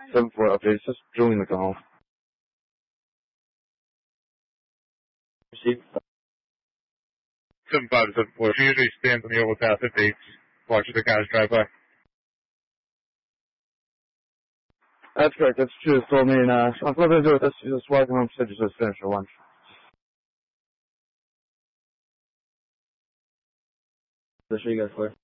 7-4, okay, it's just drilling the call. Receive. 7-5 to 7-4. She usually stands on the oval path at dates, watches the guys drive by. That's correct, that's true. They told me, and I'm going to do it. Just walking home, said just finish her lunch. I'll show you guys clear.